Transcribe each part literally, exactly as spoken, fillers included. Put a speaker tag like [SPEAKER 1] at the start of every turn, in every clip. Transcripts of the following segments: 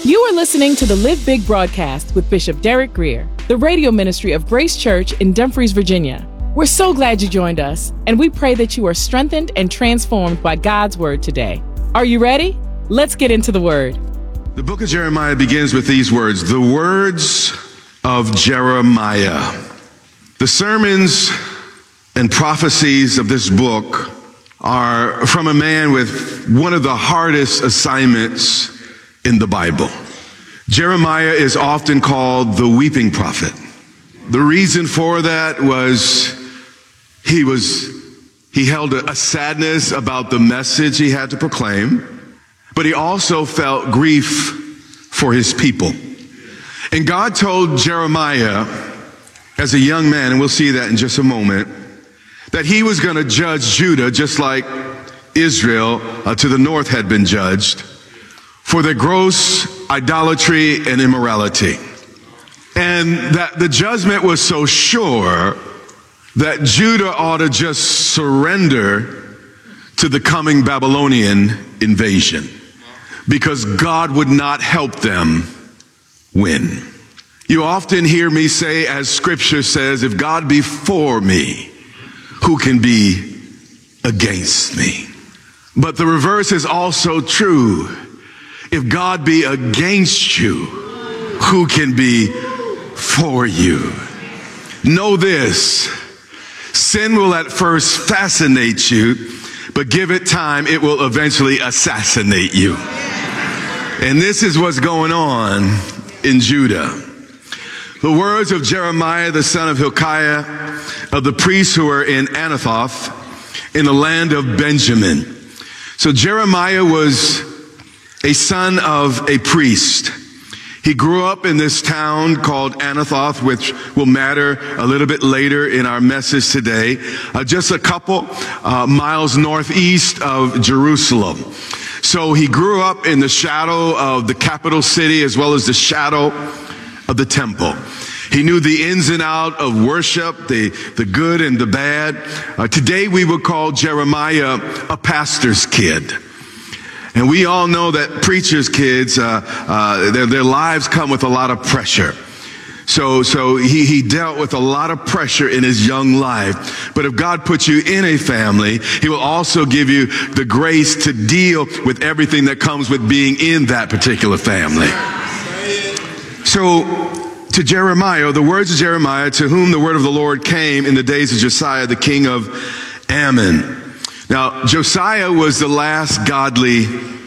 [SPEAKER 1] You are listening to the Live Big broadcast with Bishop Derek Greer, the radio ministry of Grace Church in Dumfries, Virginia. We're so glad you joined us, and we pray that you are strengthened and transformed by God's word today. Are you ready? Let's get into the word.
[SPEAKER 2] The book of Jeremiah begins with these words, the words of Jeremiah. The sermons and prophecies of this book are from a man with one of the hardest assignments in the Bible. Jeremiah is often called the weeping prophet. The reason for that was he was he held a, a sadness about the message he had to proclaim, but he also felt grief for his people. And God told Jeremiah as a young man, and we'll see that in just a moment, that he was going to judge Judah just like Israel uh, to the north had been judged for their gross idolatry and immorality. And that the judgment was so sure that Judah ought to just surrender to the coming Babylonian invasion because God would not help them win. You often hear me say, as scripture says, if God be for me, who can be against me? But the reverse is also true. If God be against you, who can be for you? Know this, sin will at first fascinate you, but give it time, it will eventually assassinate you. And this is what's going on in Judah. The words of Jeremiah, the son of Hilkiah, of the priests who were in Anathoth, in the land of Benjamin. So Jeremiah was a son of a priest. He grew up in this town called Anathoth, which will matter a little bit later in our message today, uh, just a couple uh, miles northeast of Jerusalem. So he grew up in the shadow of the capital city as well as the shadow of the temple. He knew the ins and out of worship, the, the good and the bad. Uh, today we would call Jeremiah a pastor's kid. And we all know that preachers' kids, uh, uh, their, their lives come with a lot of pressure. So, so he, he dealt with a lot of pressure in his young life. But if God puts you in a family, he will also give you the grace to deal with everything that comes with being in that particular family. So, to Jeremiah, the words of Jeremiah, to whom the word of the Lord came in the days of Josiah, the king of Ammon. Now, Josiah was the last godly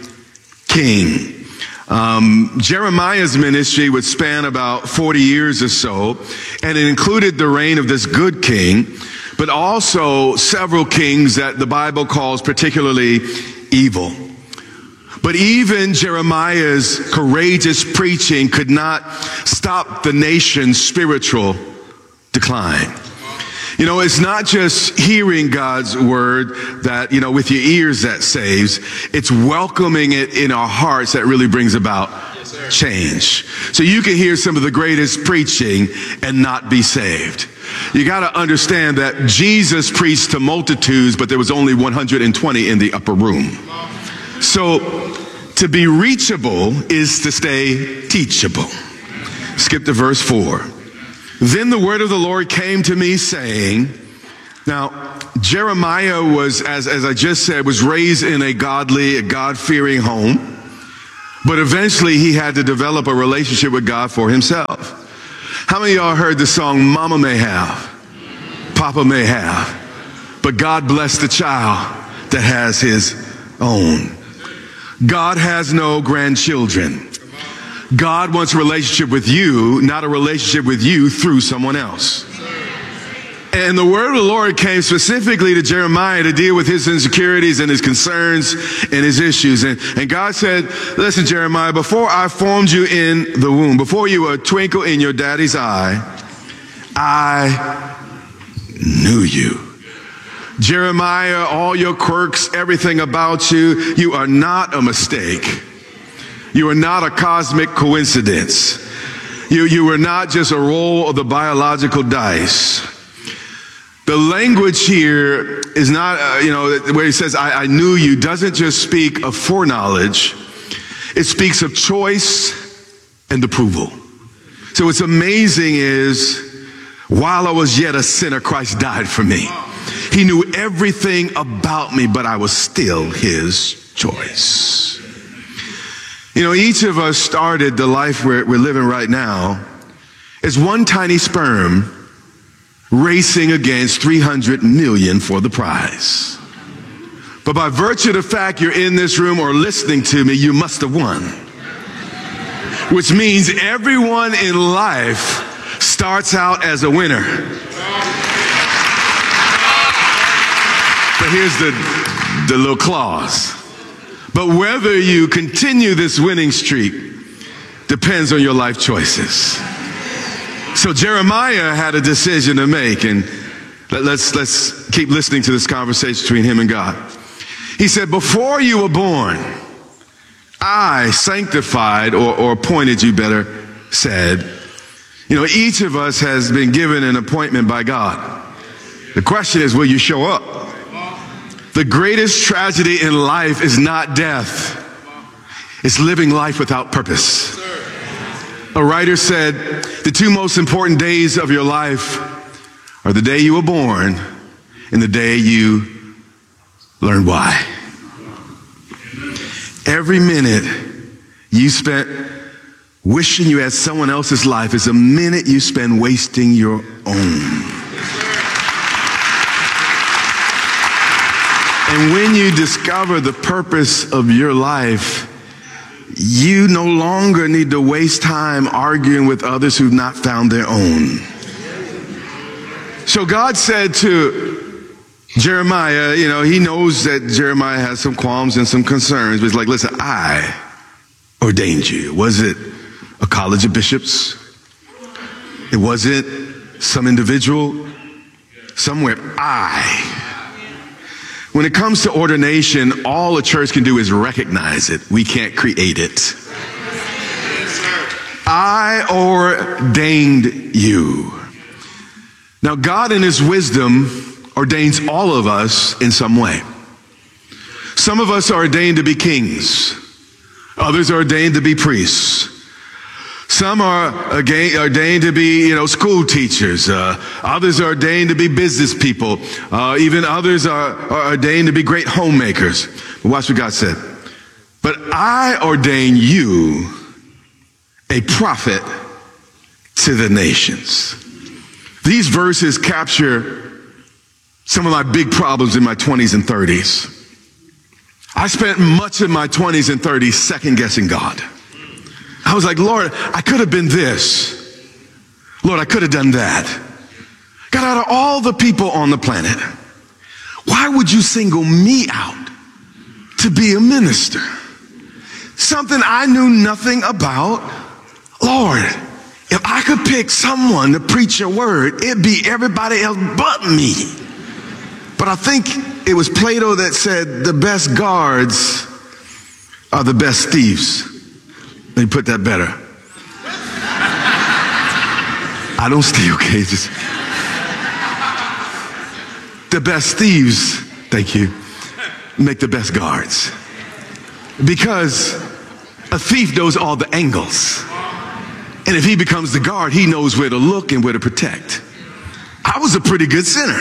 [SPEAKER 2] king. Um, Jeremiah's ministry would span about forty years or so, and it included the reign of this good king, but also several kings that the Bible calls particularly evil. But even Jeremiah's courageous preaching could not stop the nation's spiritual decline. You know, it's not just hearing God's word that, you know, with your ears that saves. It's welcoming it in our hearts that really brings about yes, change. So you can hear some of the greatest preaching and not be saved. You got to understand that Jesus preached to multitudes, but there was only one hundred twenty in the upper room. So to be reachable is to stay teachable. Skip to verse four. Then the word of the Lord came to me saying, now Jeremiah was, as, as I just said, was raised in a godly, a God-fearing home, but eventually he had to develop a relationship with God for himself. How many of y'all heard the song, Mama May Have, Papa May Have, but God bless the child that has his own. God has no grandchildren. God wants a relationship with you, not a relationship with you through someone else. And the word of the Lord came specifically to Jeremiah to deal with his insecurities and his concerns and his issues. And, and God said, listen, Jeremiah, before I formed you in the womb, before you were a twinkle in your daddy's eye, I knew you. Jeremiah, all your quirks, everything about you, you are not a mistake. You are not a cosmic coincidence. You, you were not just a roll of the biological dice. The language here is not, uh, you know, where he says, I, I knew you, doesn't just speak of foreknowledge. It speaks of choice and approval. So what's amazing is, while I was yet a sinner, Christ died for me. He knew everything about me, but I was still his choice. You know, each of us started the life we're, we're living right now as one tiny sperm racing against three hundred million for the prize. But by virtue of the fact you're in this room or listening to me, you must have won. Which means everyone in life starts out as a winner. But here's the, the little clause. But whether you continue this winning streak depends on your life choices. So Jeremiah had a decision to make, and let's, let's keep listening to this conversation between him and God. He said, before you were born, I sanctified or, or appointed, you better said. You know, each of us has been given an appointment by God. The question is, will you show up? The greatest tragedy in life is not death. It's living life without purpose. A writer said, the two most important days of your life are the day you were born and the day you learned why. Every minute you spent wishing you had someone else's life is a minute you spend wasting your own. And when you discover the purpose of your life, you no longer need to waste time arguing with others who've not found their own. So God said to Jeremiah, you know, he knows that Jeremiah has some qualms and some concerns, but he's like, listen, I ordained you. Was it a college of bishops? It wasn't some individual somewhere. I. When it comes to ordination, all a church can do is recognize it. We can't create it. I ordained you. Now, God in his wisdom ordains all of us in some way. Some of us are ordained to be kings. Others are ordained to be priests. Some are ordained to be, you know, school teachers. Uh, others are ordained to be business people. Uh, even others are, are ordained to be great homemakers. But watch what God said. But I ordain you a prophet to the nations. These verses capture some of my big problems in my twenties and thirties. I spent much of my twenties and thirties second guessing God. I was like, Lord, I could have been this. Lord, I could have done that. God, out of all the people on the planet, why would you single me out to be a minister? Something I knew nothing about. Lord, if I could pick someone to preach your word, it'd be everybody else but me. But I think it was Plato that said the best guards are the best thieves. Let me put that better. I don't steal, okay? Just the best thieves, thank you, make the best guards. Because a thief knows all the angles. And if he becomes the guard, he knows where to look and where to protect. I was a pretty good sinner.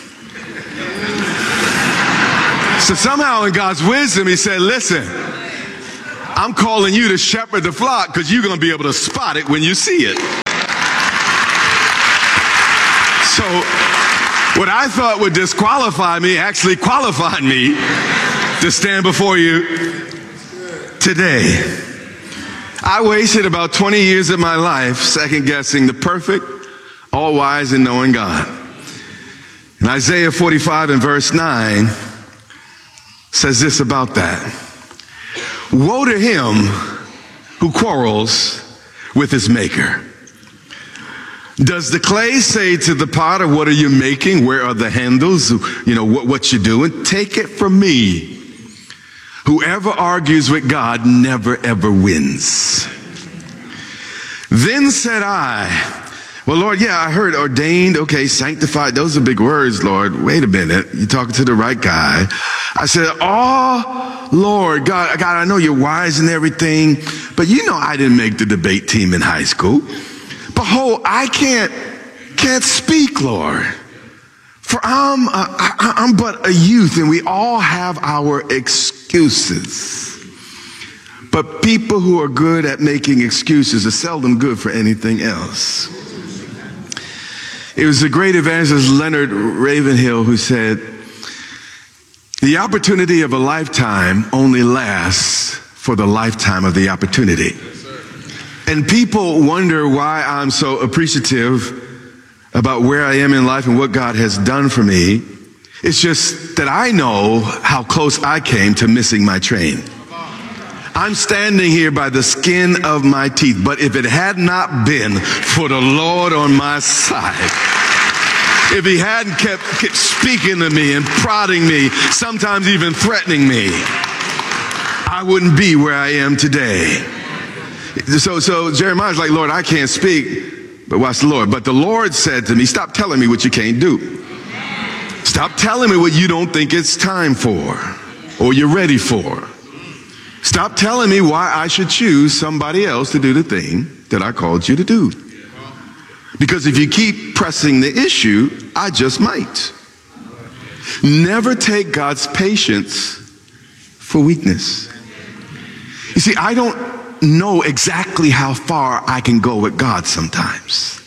[SPEAKER 2] So somehow in God's wisdom, he said, listen, I'm calling you to shepherd the flock because you're going to be able to spot it when you see it. So what I thought would disqualify me actually qualified me to stand before you today. I wasted about twenty years of my life second guessing the perfect, all wise and knowing God. And Isaiah forty-five and verse nine says this about that. Woe to him who quarrels with his maker. Does the clay say to the potter, what are you making? Where are the handles? You know, what, what you doing? Take it from me. Whoever argues with God never ever wins. Then said I, well, Lord, yeah, I heard ordained, okay, sanctified. Those are big words, Lord. Wait a minute. You're talking to the right guy. I said, oh, Lord, God, God, I know you're wise and everything, but you know I didn't make the debate team in high school. Behold, I can't, can't speak, Lord. For I'm, a, I, I'm but a youth, and we all have our excuses. But people who are good at making excuses are seldom good for anything else. It was the great evangelist Leonard Ravenhill who said, the opportunity of a lifetime only lasts for the lifetime of the opportunity. And people wonder why I'm so appreciative about where I am in life and what God has done for me. It's just that I know how close I came to missing my train. I'm standing here by the skin of my teeth, but if it had not been for the Lord on my side, if he hadn't kept, kept speaking to me and prodding me, sometimes even threatening me, I wouldn't be where I am today. So, so Jeremiah's like, Lord, I can't speak, but watch the Lord. But the Lord said to me, stop telling me what you can't do. Stop telling me what you don't think it's time for or you're ready for. Stop telling me why I should choose somebody else to do the thing that I called you to do. Because if you keep pressing the issue, I just might. Never take God's patience for weakness. You see, I don't know exactly how far I can go with God sometimes.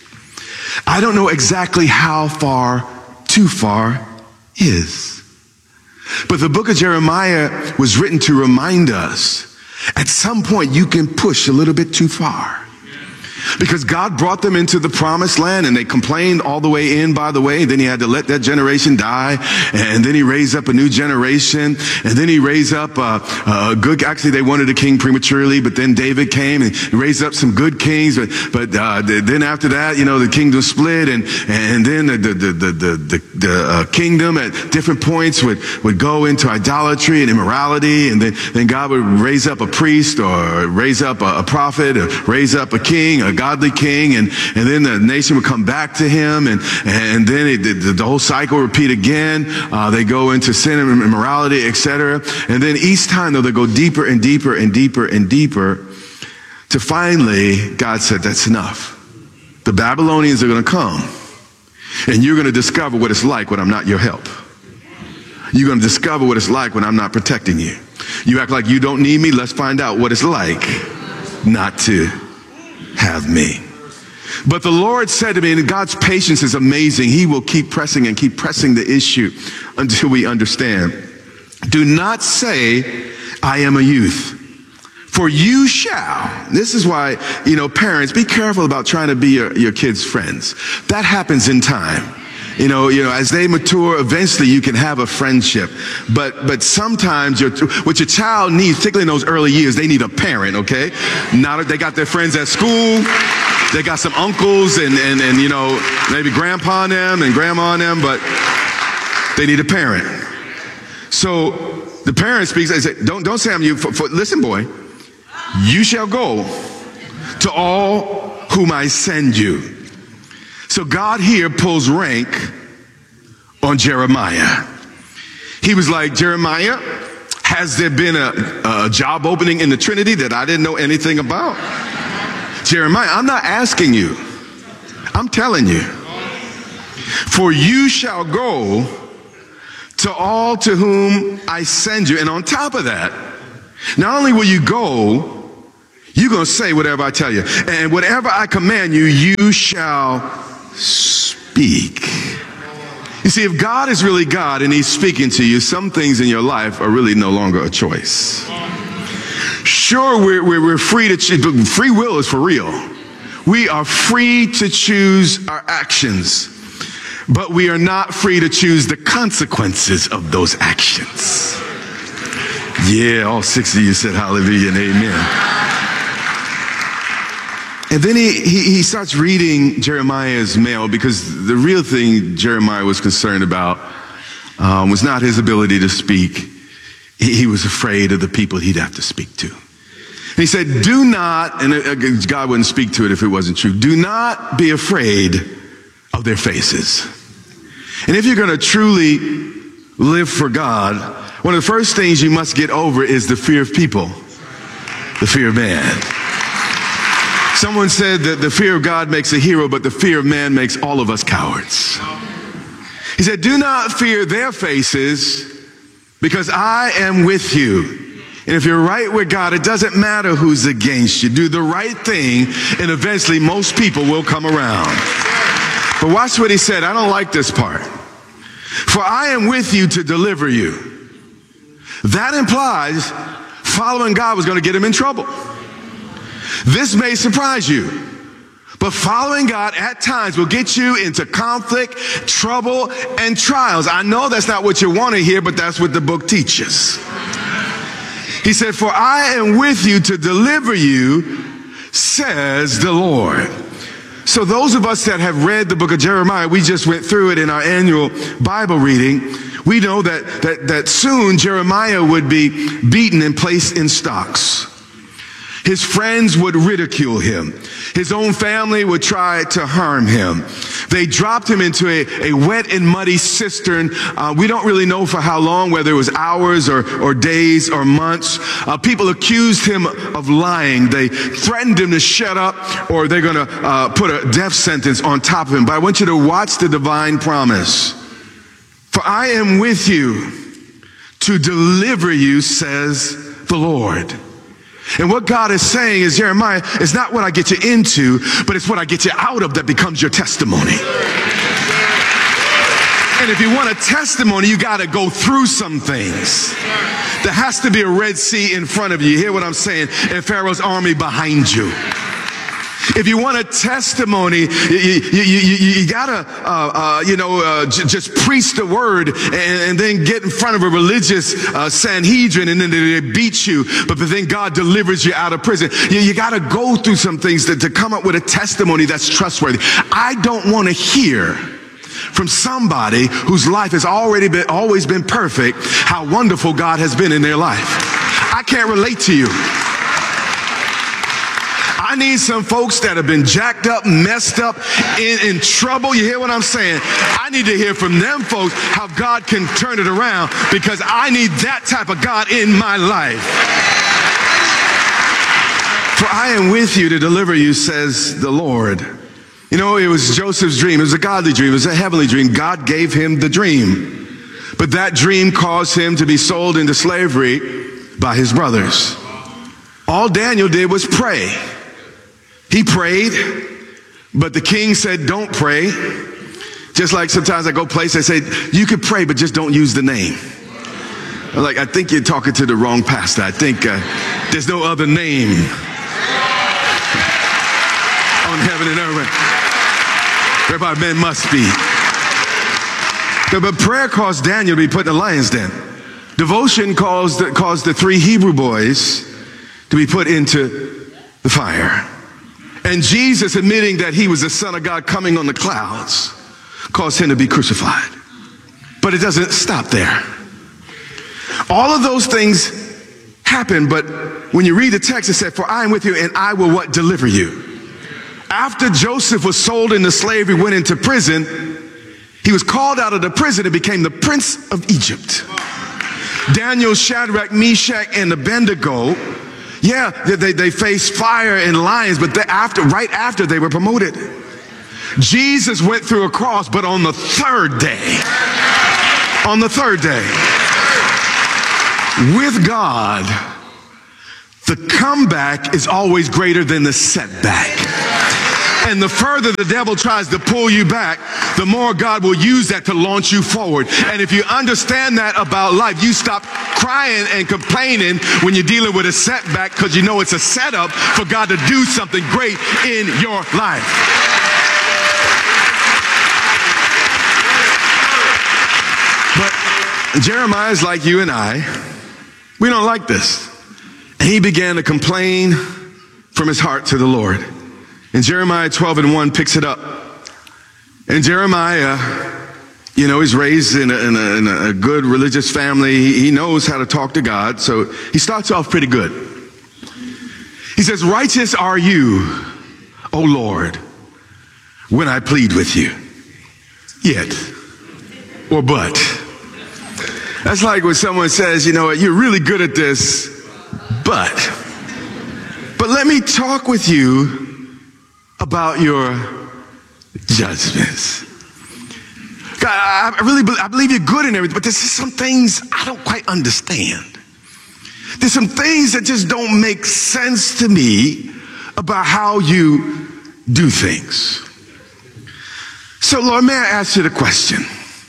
[SPEAKER 2] I don't know exactly how far too far is. But the book of Jeremiah was written to remind us, at some point you can push a little bit too far. Because God brought them into the promised land and they complained all the way in, by the way. Then he had to let that generation die. And then he raised up a new generation. And then he raised up a, a good, actually they wanted a king prematurely, but then David came and he raised up some good kings. But, but uh, then after that, you know, the kingdom split. And, and then the, the, the, the, the, the uh, kingdom at different points would, would go into idolatry and immorality. And then, then God would raise up a priest or raise up a, a prophet or raise up a king, a godly king, and, and then the nation would come back to him, and, and then it, the, the whole cycle would repeat again. Uh, they go into sin and immorality, et cetera. And then each time, though, they go deeper and deeper and deeper and deeper, to finally, God said, that's enough. The Babylonians are going to come, and you're going to discover what it's like when I'm not your help. You're going to discover what it's like when I'm not protecting you. You act like you don't need me. Let's find out what it's like not to have me. But the Lord said to me, and God's patience is amazing. He will keep pressing and keep pressing the issue until we understand. Do not say, I am a youth, for you shall. This is why, you know, parents, be careful about trying to be your, your kids' friends. That happens in time. You know, you know, as they mature, eventually you can have a friendship. But, but sometimes your, what your child needs, particularly in those early years, they need a parent, okay? Not, they got their friends at school. They got some uncles and, and, and, you know, maybe grandpa and them and grandma and them, but they need a parent. So the parent speaks, they say, don't, don't say I'm you. For, for, listen, boy, you shall go to all whom I send you. So God here pulls rank on Jeremiah. He was like, Jeremiah, has there been a, a job opening in the Trinity that I didn't know anything about? Jeremiah, I'm not asking you. I'm telling you. For you shall go to all to whom I send you. And on top of that, not only will you go, you're going to say whatever I tell you. And whatever I command you, you shall speak. You see, if God is really God and he's speaking to you, some things in your life are really no longer a choice. Sure, we're, we're, we're free to choose, but free will is for real. We are free to choose our actions, but we are not free to choose the consequences of those actions. Yeah, all six of you said hallelujah and amen. And then he, he, he starts reading Jeremiah's mail, because the real thing Jeremiah was concerned about um, was not his ability to speak. He, he was afraid of the people he'd have to speak to. And he said, do not, and God wouldn't speak to it if it wasn't true, do not be afraid of their faces. And if you're going to truly live for God, one of the first things you must get over is the fear of people, the fear of man. Someone said that the fear of God makes a hero, but the fear of man makes all of us cowards. He said, do not fear their faces, because I am with you. And if you're right with God, it doesn't matter who's against you. Do the right thing, and eventually most people will come around. But watch what he said. I don't like this part. For I am with you to deliver you. That implies following God was going to get him in trouble. This may surprise you, but following God at times will get you into conflict, trouble, and trials. I know that's not what you want to hear, but that's what the book teaches. He said, for I am with you to deliver you, says the Lord. So those of us that have read the book of Jeremiah, we just went through it in our annual Bible reading. We know that, that, that soon Jeremiah would be beaten and placed in stocks. His friends would ridicule him. His own family would try to harm him. They dropped him into a, a wet and muddy cistern. Uh, we don't really know for how long, whether it was hours or, or days or months. Uh, people accused him of lying. They threatened him to shut up, or they're going to uh, put a death sentence on top of him. But I want you to watch the divine promise. For I am with you to deliver you, says the Lord. And what God is saying is, Jeremiah, it's not what I get you into, but it's what I get you out of that becomes your testimony. And if you want a testimony, you got to go through some things. There has to be a Red Sea in front of you. You hear what I'm saying? And Pharaoh's army behind you. If you want a testimony, you, you, you, you gotta, uh, uh, you know, uh, j- just preach the word and, and then get in front of a religious uh, Sanhedrin, and then they beat you. But then God delivers you out of prison. You, you gotta go through some things to, to come up with a testimony that's trustworthy. I don't want to hear from somebody whose life has already been, always been perfect, how wonderful God has been in their life. I can't relate to you. I need some folks that have been jacked up, messed up, in, in trouble. You hear what I'm saying? I need to hear from them folks how God can turn it around, because I need that type of God in my life. For I am with you to deliver you, says the Lord. You know, it was Joseph's dream. It was a godly dream. It was a heavenly dream. God gave him the dream. But that dream caused him to be sold into slavery by his brothers. All Daniel did was pray. He prayed, but the king said, don't pray. Just like sometimes I go places, they say, you could pray, but just don't use the name. I'm like, I think you're talking to the wrong pastor. I think uh, there's no other name on heaven and earth whereby men must be. But prayer caused Daniel to be put in the lion's den. Devotion caused, caused the three Hebrew boys to be put into the fire. And Jesus, admitting that he was the Son of God coming on the clouds, caused him to be crucified. But it doesn't stop there. All of those things happen, but when you read the text, it said, for I am with you and I will what? Deliver you. After Joseph was sold into slavery, went into prison, he was called out of the prison and became the Prince of Egypt. Daniel, Shadrach, Meshach, and Abednego, yeah, they, they faced fire and lions, but they, after, right after they were promoted. Jesus went through a cross, but on the third day, on the third day, with God, the comeback is always greater than the setback. And the further the devil tries to pull you back, the more God will use that to launch you forward. And if you understand that about life, you stop crying and complaining when you're dealing with a setback, because you know it's a setup for God to do something great in your life. But Jeremiah is like you and I. We don't like this. And he began to complain from his heart to the Lord. And Jeremiah twelve and one picks it up. And Jeremiah, you know, he's raised in a, in a, in a good religious family. He, he knows how to talk to God. So he starts off pretty good. He says, righteous are you, O Lord, when I plead with you. Yet, or but. That's like when someone says, you know what, you're really good at this, but. But let me talk with you about your judgments. God, I, I really believe, I believe you're good and everything, but there's just some things I don't quite understand. There's some things that just don't make sense to me about how you do things. So, Lord, may I ask you the question?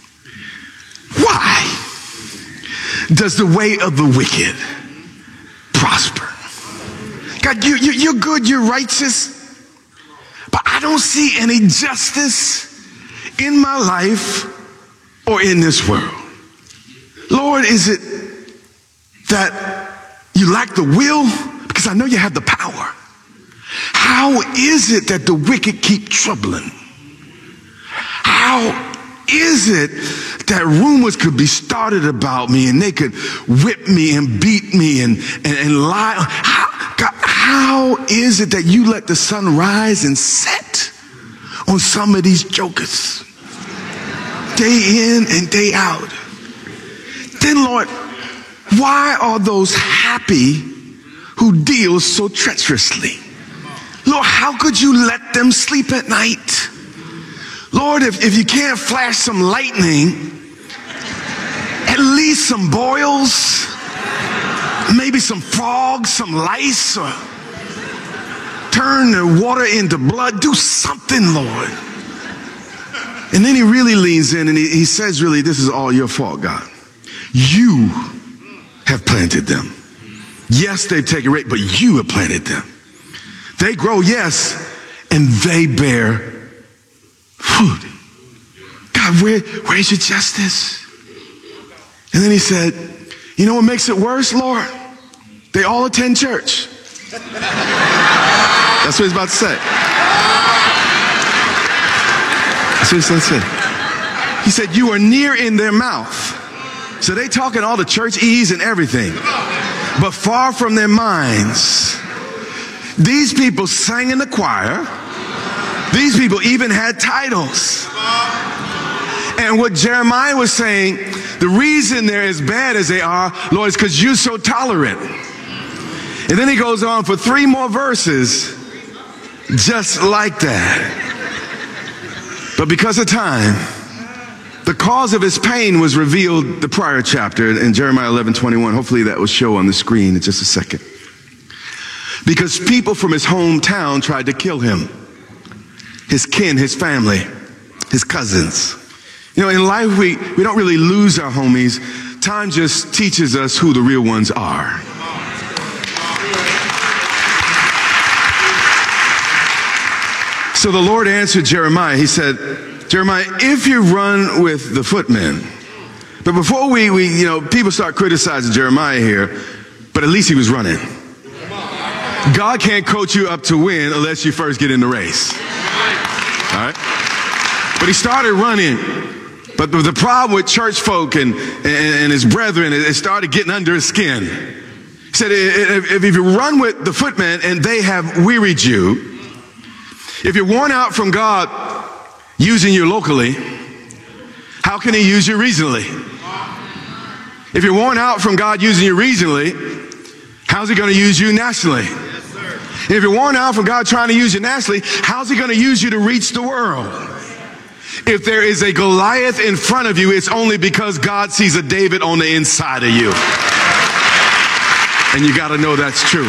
[SPEAKER 2] Why does the way of the wicked prosper? God, you, you, you're good, you're righteous, but I don't see any justice in my life or in this world. Lord, is it that you lack the will? Because I know you have the power. How is it that the wicked keep troubling? How is it that rumors could be started about me and they could whip me and beat me and, and, and lie? How, God, how is it that you let the sun rise and set on some of these jokers? Day in and day out. Then, Lord, why are those happy who deal so treacherously? Lord, how could you let them sleep at night? Lord, if, if you can't flash some lightning, at least some boils, maybe some frogs, some lice, or turn the water into blood. Do something, Lord. And then he really leans in and he, he says, really, this is all your fault, God. You have planted them. Yes, they've taken root, but you have planted them. They grow, yes, and they bear fruit. God, where, where's your justice? And then he said, you know what makes it worse, Lord? They all attend church. That's what he's about to say. That's what he's about to say. He said, you are near in their mouth. So they talking all the church-ese and everything, but far from their minds. These people sang in the choir. These people even had titles. And what Jeremiah was saying, the reason they're as bad as they are, Lord, is because you're so tolerant. And then he goes on for three more verses, just like that. But because of time, the cause of his pain was revealed the prior chapter in Jeremiah eleven twenty-one. Hopefully that will show on the screen in just a second. Because people from his hometown tried to kill him. His kin, his family, his cousins. You know, in life, we, we don't really lose our homies. Time just teaches us who the real ones are. So the Lord answered Jeremiah. He said, Jeremiah, if you run with the footmen. But before we, we, you know, people start criticizing Jeremiah here, but at least he was running. God can't coach you up to win unless you first get in the race. All right? But he started running. But the problem with church folk and, and, and his brethren, it started getting under his skin. He said, if, if you run with the footmen and they have wearied you, if you're worn out from God using you locally, how can he use you regionally? If you're worn out from God using you regionally, how's he going to use you nationally? And if you're worn out from God trying to use you nationally, how's he going to use you to reach the world? If there is a Goliath in front of you, it's only because God sees a David on the inside of you. And you got to know that's true.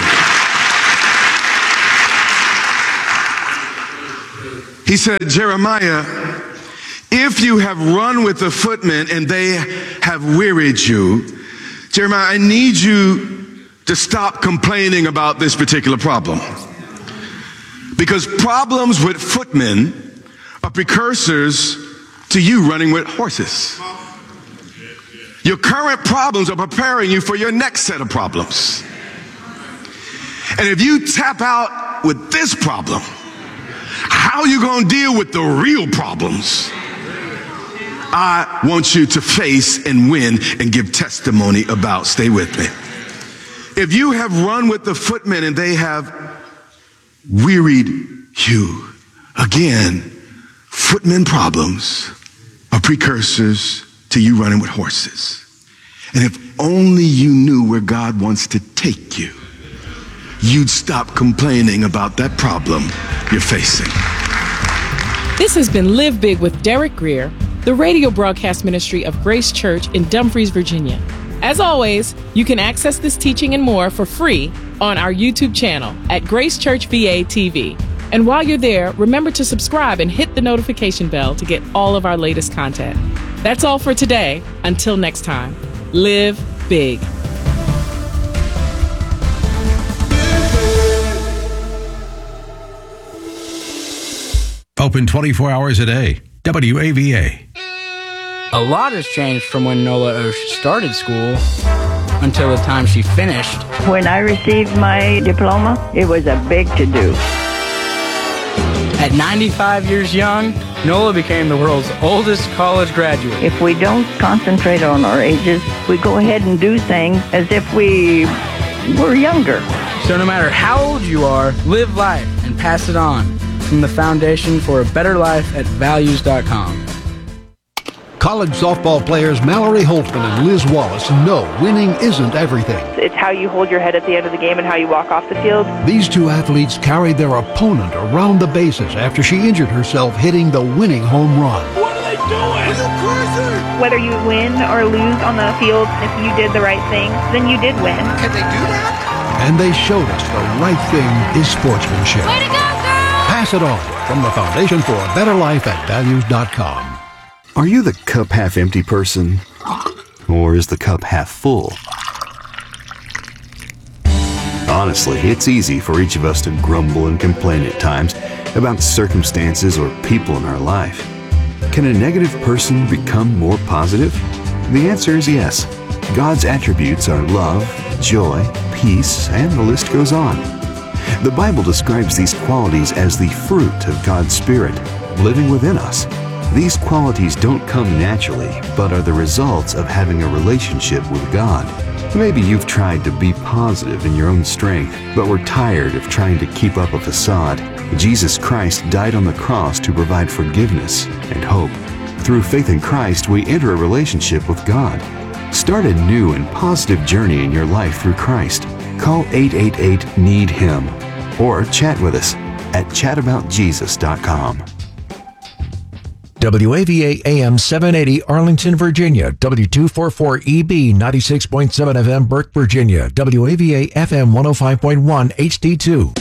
[SPEAKER 2] He said, Jeremiah, if you have run with the footmen and they have wearied you, Jeremiah, I need you to stop complaining about this particular problem. Because problems with footmen are precursors to you running with horses. Your current problems are preparing you for your next set of problems. And if you tap out with this problem, how are you going to deal with the real problems I want you to face and win and give testimony about? Stay with me. If you have run with the footmen and they have wearied you, again, footmen problems are precursors to you running with horses. And if only you knew where God wants to take you, you'd stop complaining about that problem you're facing.
[SPEAKER 1] This has been Live Big with Derek Grier, the radio broadcast ministry of Grace Church in Dumfries, Virginia. As always, you can access this teaching and more for free on our YouTube channel at Grace Church V A T V. And while you're there, remember to subscribe and hit the notification bell to get all of our latest content. That's all for today. Until next time, live big.
[SPEAKER 3] Open twenty-four hours a day. W A V A.
[SPEAKER 4] A lot has changed from when Nola Osh started school until the time she finished.
[SPEAKER 5] When I received my diploma, it was a big to-do.
[SPEAKER 4] At ninety-five years young, Nola became the world's oldest college graduate.
[SPEAKER 5] If we don't concentrate on our ages, we go ahead and do things as if we were younger.
[SPEAKER 4] So no matter how old you are, live life and pass it on. From the Foundation for a Better Life at values dot com.
[SPEAKER 6] College softball players Mallory Holtzman and Liz Wallace know winning isn't everything.
[SPEAKER 7] It's how you hold your head at the end of the game and how you walk off the field.
[SPEAKER 6] These two athletes carried their opponent around the bases after she injured herself hitting the winning home run.
[SPEAKER 8] What are they doing? Are you crazy?
[SPEAKER 7] Whether you win or lose on the field, if you did the right thing, then you did win.
[SPEAKER 8] Can they do that?
[SPEAKER 6] And they showed us the right thing is sportsmanship.
[SPEAKER 9] Way to go, girl!
[SPEAKER 6] Pass it on from the Foundation for a Better Life at values dot com.
[SPEAKER 10] Are you the cup half empty person? Or is the cup half full? Honestly, it's easy for each of us to grumble and complain at times about circumstances or people in our life. Can a negative person become more positive? The answer is yes. God's attributes are love, joy, peace, and the list goes on. The Bible describes these qualities as the fruit of God's Spirit living within us. These qualities don't come naturally, but are the results of having a relationship with God. Maybe you've tried to be positive in your own strength, but were tired of trying to keep up a facade. Jesus Christ died on the cross to provide forgiveness and hope. Through faith in Christ, we enter a relationship with God. Start a new and positive journey in your life through Christ. Call eight eight eight, need him or chat with us at chat about jesus dot com.
[SPEAKER 11] W A V A A M seven eighty Arlington, Virginia. W two forty-four E B ninety-six point seven F M Burke, Virginia. W A V A F M one oh five point one H D two.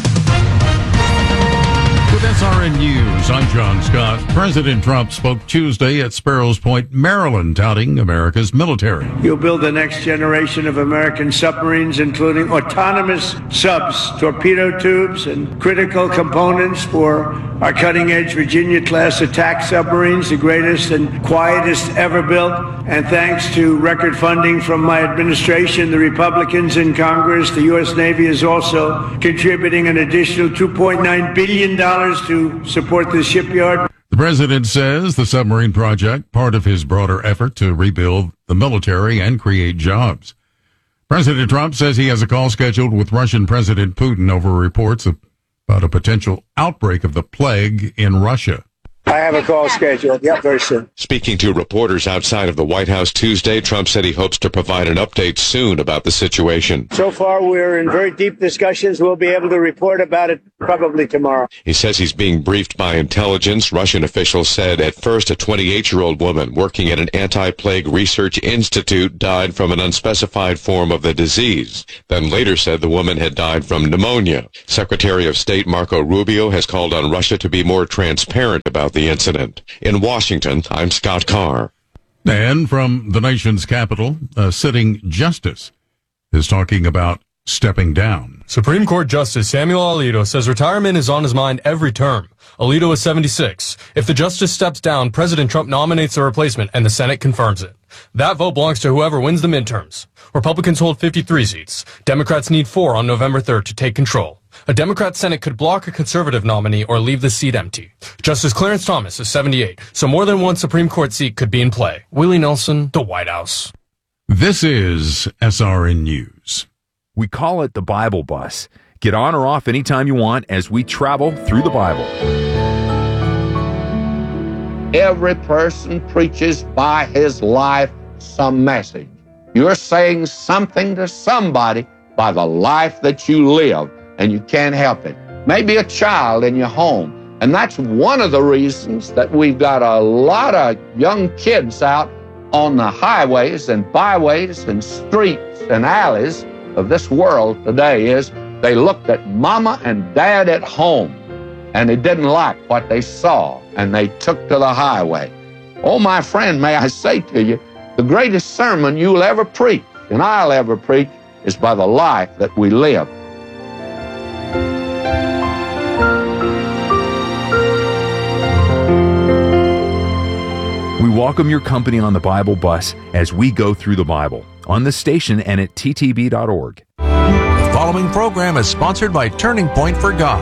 [SPEAKER 3] With S R N News, I'm John Scott. President Trump spoke Tuesday at Sparrows Point, Maryland, touting America's military.
[SPEAKER 12] You'll build the next generation of American submarines, including autonomous subs, torpedo tubes, and critical components for our cutting-edge Virginia-class attack submarines, the greatest and quietest ever built. And thanks to record funding from my administration, the Republicans in Congress, the U S Navy is also contributing an additional two point nine billion dollars to support this shipyard.
[SPEAKER 3] The president says the submarine project, part of his broader effort to rebuild the military and create jobs. President Trump says he has a call scheduled with Russian President Putin over reports about a potential outbreak of the plague in Russia.
[SPEAKER 12] I have a call scheduled. Yep, very soon.
[SPEAKER 13] Speaking to reporters outside of the White House Tuesday, Trump said he hopes to provide an update soon about the situation.
[SPEAKER 12] So far, we're in very deep discussions. We'll be able to report about it probably tomorrow.
[SPEAKER 13] He says he's being briefed by intelligence. Russian officials said at first a twenty-eight-year-old woman working at an anti-plague research institute died from an unspecified form of the disease. Then later said the woman had died from pneumonia. Secretary of State Marco Rubio has called on Russia to be more transparent about the incident. In Washington, I'm Scott Carr.
[SPEAKER 3] And from the nation's capital, a sitting justice is talking about stepping down.
[SPEAKER 14] Supreme Court Justice Samuel Alito says retirement is on his mind every term. Alito is seventy-six. If the justice steps down, President Trump nominates a replacement and the Senate confirms it. That vote belongs to whoever wins the midterms. Republicans hold fifty-three seats. Democrats need four on November third to take control. A Democrat Senate could block a conservative nominee or leave the seat empty. Justice Clarence Thomas is seventy-eight, so more than one Supreme Court seat could be in play. Willie Nelson, The White House.
[SPEAKER 3] This is S R N News.
[SPEAKER 15] We call it the Bible Bus. Get on or off anytime you want as we travel through the Bible.
[SPEAKER 16] Every person preaches by his life some message. You're saying something to somebody by the life that you live, and you can't help it. Maybe a child in your home. And that's one of the reasons that we've got a lot of young kids out on the highways and byways and streets and alleys of this world today, is they looked at mama and dad at home and they didn't like what they saw and they took to the highway. Oh, my friend, may I say to you, the greatest sermon you'll ever preach and I'll ever preach is by the life that we live.
[SPEAKER 15] We welcome your company on the Bible Bus as we go through the Bible on the station and at t t b dot org.
[SPEAKER 11] The following program is sponsored by Turning Point for God.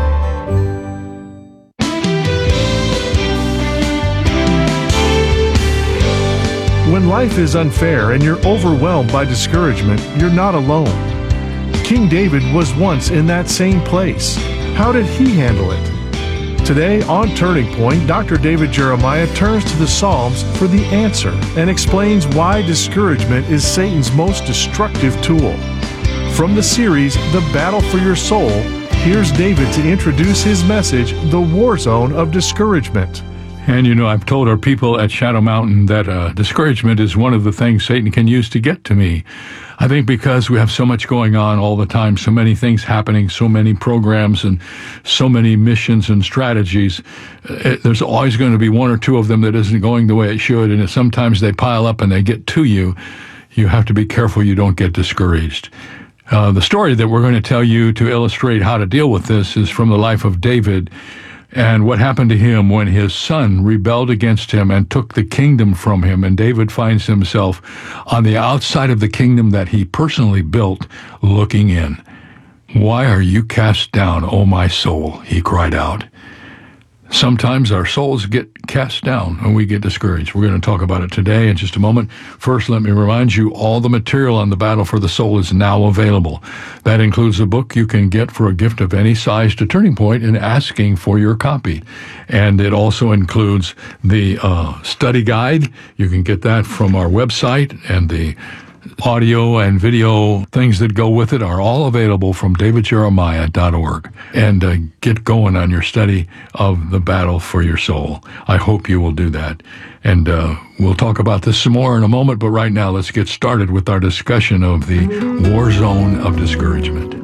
[SPEAKER 9] When life is unfair and you're overwhelmed by discouragement, you're not alone. King David was once in that same place. How did he handle it? Today on Turning Point, Doctor David Jeremiah turns to the Psalms for the answer and explains why discouragement is Satan's most destructive tool. From the series, The Battle for Your Soul, here's David to introduce his message, The War Zone of Discouragement.
[SPEAKER 17] And you know, I've told our people at Shadow Mountain that uh, discouragement is one of the things Satan can use to get to me. I think because we have so much going on all the time, so many things happening, so many programs and so many missions and strategies, it, there's always going to be one or two of them that isn't going the way it should, and sometimes they pile up and they get to you. You have to be careful you don't get discouraged. Uh, the story that we're going to tell you to illustrate how to deal with this is from the life of David, and what happened to him when his son rebelled against him and took the kingdom from him. And David finds himself on the outside of the kingdom that he personally built, looking in. "Why are you cast down, O my soul?" he cried out. Sometimes our souls get cast down and we get discouraged. We're going to talk about it today in just a moment. First, let me remind you, all the material on the battle for the soul is now available. That includes a book you can get for a gift of any size to Turning Point in asking for your copy. And it also includes the uh, study guide. You can get that from our website, and the audio and video things that go with it are all available from david jeremiah dot org. And uh, get going on your study of the battle for your soul. I hope you will do that. And uh, we'll talk about this some more in a moment, but right now let's get started with our discussion of the war zone of discouragement.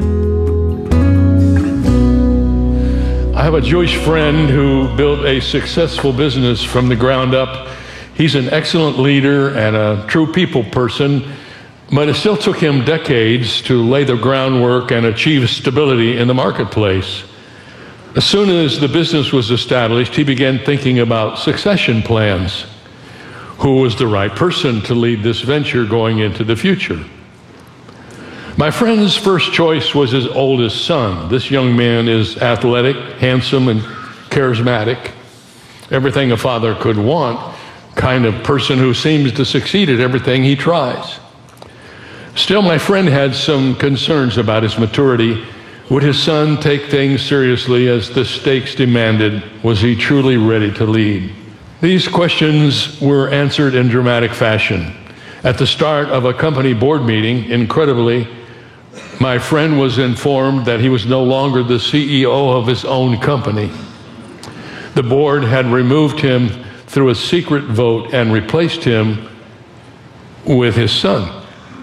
[SPEAKER 17] I have a Jewish friend who built a successful business from the ground up. He's an excellent leader and a true people person, but it still took him decades to lay the groundwork and achieve stability in the marketplace. As soon as the business was established, he began thinking about succession plans. Who was the right person to lead this venture going into the future? My friend's first choice was his oldest son. This young man is athletic, handsome, and charismatic. Everything a father could want, kind of person who seems to succeed at everything he tries. Still, my friend had some concerns about his maturity. Would his son take things seriously as the stakes demanded? Was he truly ready to lead? These questions were answered in dramatic fashion. At the start of a company board meeting, incredibly, my friend was informed that he was no longer the C E O of his own company. The board had removed him through a secret vote and replaced him with his son.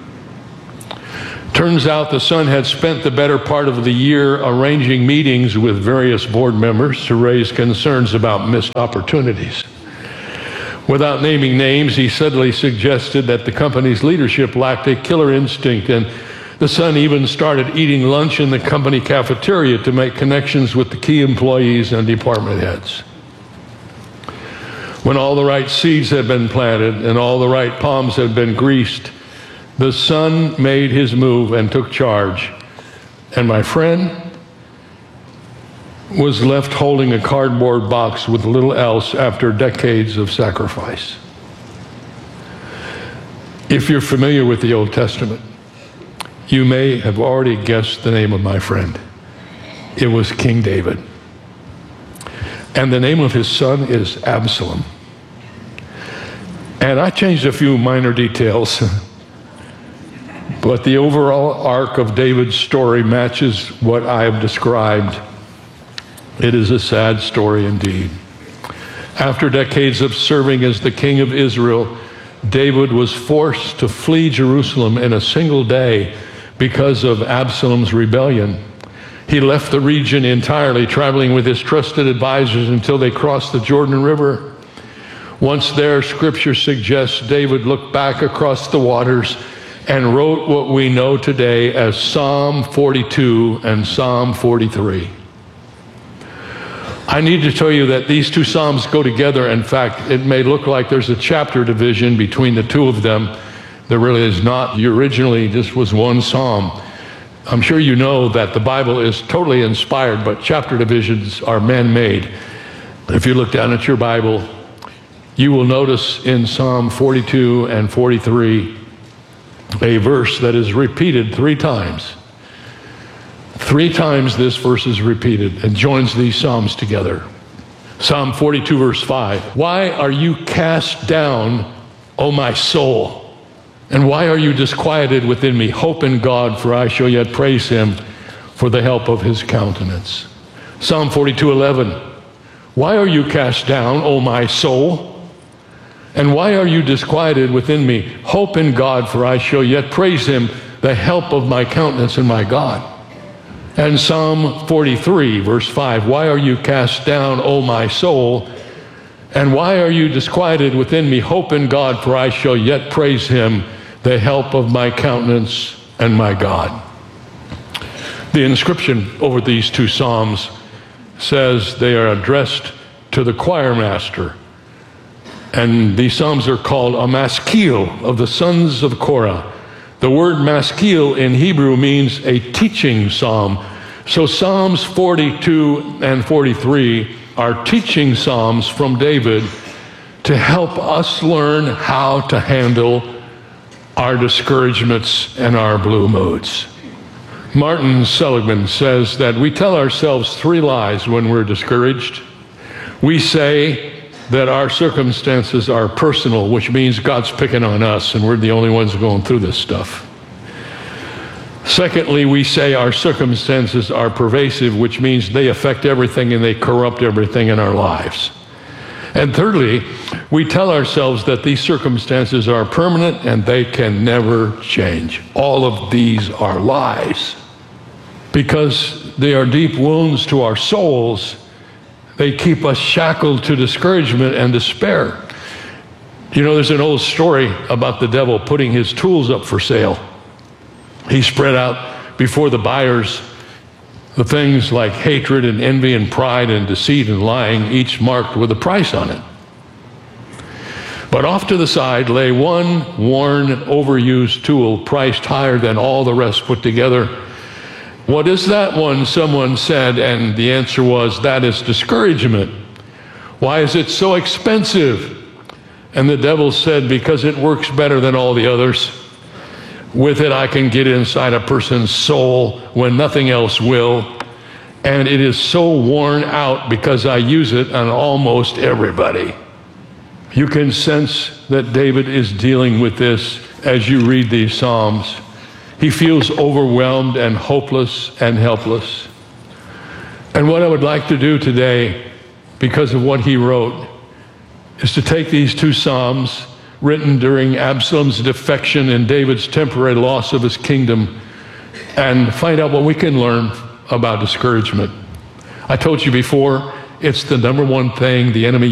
[SPEAKER 17] Turns out the son had spent the better part of the year arranging meetings with various board members to raise concerns about missed opportunities. Without naming names, he subtly suggested that the company's leadership lacked a killer instinct, and the son even started eating lunch in the company cafeteria to make connections with the key employees and department heads. When all the right seeds had been planted and all the right palms had been greased, the son made his move and took charge. And my friend was left holding a cardboard box with little else after decades of sacrifice. If you're familiar with the Old Testament, you may have already guessed the name of my friend. It was King David. And the name of his son is Absalom. And I changed a few minor details. But the overall arc of David's story matches what I have described. It is a sad story indeed. After decades of serving as the king of Israel, David was forced to flee Jerusalem in a single day because of Absalom's rebellion. He left the region entirely, traveling with his trusted advisors until they crossed the Jordan River. Once there, Scripture suggests David looked back across the waters and wrote what we know today as Psalm forty-two and Psalm forty-three. I need to tell you that these two Psalms go together. In fact, it may look like there's a chapter division between the two of them. There really is not. Originally, this was one Psalm. I'm sure you know that the Bible is totally inspired, but chapter divisions are man-made. If you look down at your Bible, you will notice in Psalm forty-two and forty-three a verse that is repeated three times. Three times this verse is repeated and joins these Psalms together. Psalm forty-two, verse five. Why are you cast down, O my soul? And why are you disquieted within me? Hope in God, for I shall yet praise him for the help of his countenance. Psalm forty-two, eleven. Why are you cast down, O my soul? And why are you disquieted within me? Hope in God, for I shall yet praise him, the help of my countenance and my God. And Psalm forty-three, verse five, why are you cast down, O my soul? And why are you disquieted within me? Hope in God, for I shall yet praise him, the help of my countenance and my God. The inscription over these two Psalms says they are addressed to the choir master. And these Psalms are called a maskil of the sons of Korah. The word maskil in Hebrew means a teaching psalm. So Psalms forty-two and forty-three are teaching psalms from David to help us learn how to handle our discouragements and our blue moods. Martin Seligman says that we tell ourselves three lies when we're discouraged. We say that our circumstances are personal, which means God's picking on us and we're the only ones going through this stuff. Secondly, we say our circumstances are pervasive, which means they affect everything and they corrupt everything in our lives. And thirdly, we tell ourselves that these circumstances are permanent and they can never change. All of these are lies. Because they are deep wounds to our souls, they keep us shackled to discouragement and despair. You know, there's an old story about the devil putting his tools up for sale. He spread out before the buyers the things like hatred and envy and pride and deceit and lying, each marked with a price on it. But off to the side lay one worn, overused tool priced higher than all the rest put together. What is that one? Someone said, and the answer was, that is discouragement. Why is it so expensive? And the devil said, because it works better than all the others. With it, I can get inside a person's soul when nothing else will. And it is so worn out because I use it on almost everybody. You can sense that David is dealing with this as you read these Psalms. He feels overwhelmed and hopeless and helpless. And what I would like to do today, because of what he wrote, is to take these two Psalms written during Absalom's defection and David's temporary loss of his kingdom, and find out what we can learn about discouragement. I told you before, it's the number one thing the enemy